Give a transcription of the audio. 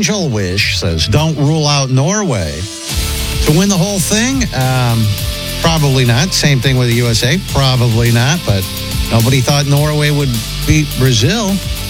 Angel Wish says, don't rule out Norway. To win the whole thing? Probably not. Same thing with the USA. Probably not. But nobody thought Norway would beat Brazil.